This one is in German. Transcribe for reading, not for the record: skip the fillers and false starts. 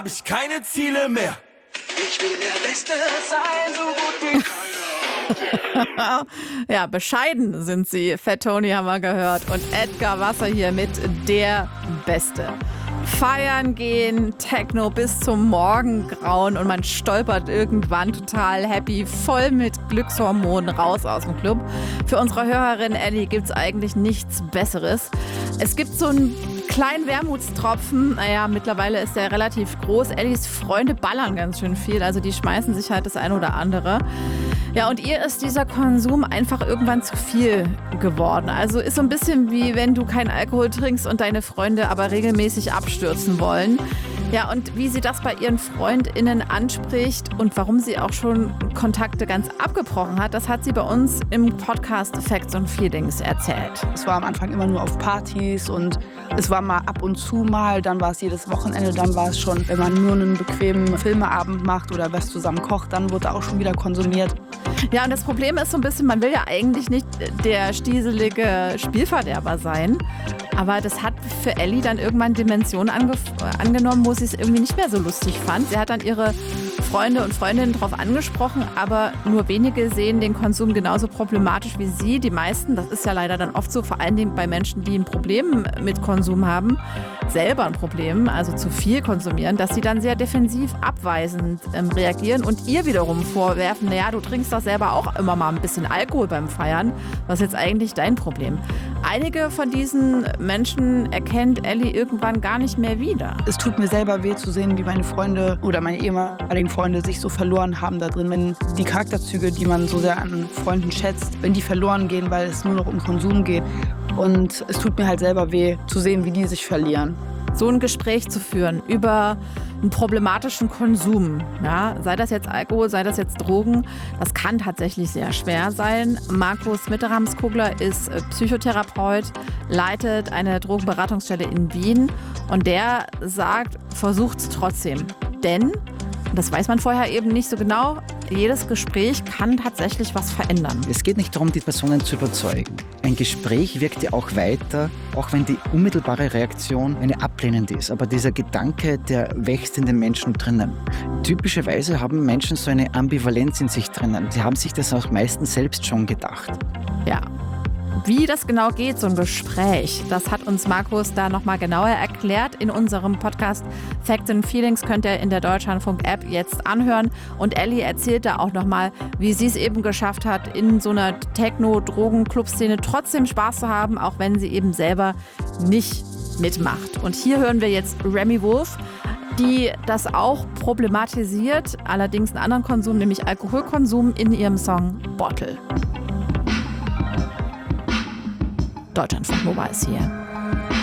hab ich keine Ziele mehr. Ich will der Beste sein, so gut wie keiner. Ja, bescheiden sind sie. Fat Tony haben wir gehört. Und Edgar Wasser hier mit Der Beste. Feiern gehen, Techno bis zum Morgengrauen und man stolpert irgendwann total happy, voll mit Glückshormonen raus aus dem Club. Für unsere Hörerin Ellie gibt es eigentlich nichts Besseres. Es gibt so einen kleinen Wermutstropfen. Naja, mittlerweile ist der relativ groß. Ellies Freunde ballern ganz schön viel, also die schmeißen sich halt das ein oder andere. Ja, und ihr ist dieser Konsum einfach irgendwann zu viel geworden. Also ist so ein bisschen wie wenn du keinen Alkohol trinkst und deine Freunde aber regelmäßig abstürzen wollen. Ja, und wie sie das bei ihren FreundInnen anspricht und warum sie auch schon Kontakte ganz abgebrochen hat, das hat sie bei uns im Podcast Facts and Feelings erzählt. Es war am Anfang immer nur auf Partys und es war mal ab und zu mal, dann war es jedes Wochenende, dann war es schon, wenn man nur einen bequemen Filmeabend macht oder was zusammen kocht, dann wurde auch schon wieder konsumiert. Ja, und das Problem ist so ein bisschen, man will ja eigentlich nicht der stieselige Spielverderber sein, aber das hat für Ellie dann irgendwann Dimensionen angenommen, wo sie es irgendwie nicht mehr so lustig fand. Sie hat dann ihre Freunde und Freundinnen darauf angesprochen, aber nur wenige sehen den Konsum genauso problematisch wie sie. Die meisten, das ist ja leider dann oft so, vor allen Dingen bei Menschen, die ein Problem mit Konsum haben, selber ein Problem, also zu viel konsumieren, dass sie dann sehr defensiv abweisend reagieren und ihr wiederum vorwerfen, naja, du trinkst doch selber auch immer mal ein bisschen Alkohol beim Feiern. Was ist jetzt eigentlich dein Problem? Einige von diesen Menschen erkennt Ellie irgendwann gar nicht mehr wieder. Es tut mir selber weh zu sehen, wie meine Freunde oder meine ehemaligen Freunde sich so verloren haben da drin. Wenn die Charakterzüge, die man so sehr an Freunden schätzt, wenn die verloren gehen, weil es nur noch um Konsum geht. Und es tut mir halt selber weh zu sehen, wie die sich verlieren. So ein Gespräch zu führen über einen problematischen Konsum, ja, sei das jetzt Alkohol, sei das jetzt Drogen, das kann tatsächlich sehr schwer sein. Markus Mitterhamskogler ist Psychotherapeut, leitet eine Drogenberatungsstelle in Wien und der sagt, versucht's trotzdem. Denn, das weiß man vorher eben nicht so genau, jedes Gespräch kann tatsächlich was verändern. Es geht nicht darum, die Personen zu überzeugen. Ein Gespräch wirkt ja auch weiter, auch wenn die unmittelbare Reaktion eine ablehnende ist. Aber dieser Gedanke, der wächst in den Menschen drinnen. Typischerweise haben Menschen so eine Ambivalenz in sich drinnen. Sie haben sich das auch meistens selbst schon gedacht. Ja. Wie das genau geht, so ein Gespräch, das hat uns Markus da nochmal genauer erklärt. In unserem Podcast Facts and Feelings könnt ihr in der Deutschlandfunk-App jetzt anhören. Und Ellie erzählt da auch nochmal, wie sie es eben geschafft hat, in so einer Techno-Drogen-Club-Szene trotzdem Spaß zu haben, auch wenn sie eben selber nicht mitmacht. Und hier hören wir jetzt Remy Wolf, die das auch problematisiert, allerdings einen anderen Konsum, nämlich Alkoholkonsum, in ihrem Song Bottle. Deutschlandfunk Nova ist hier.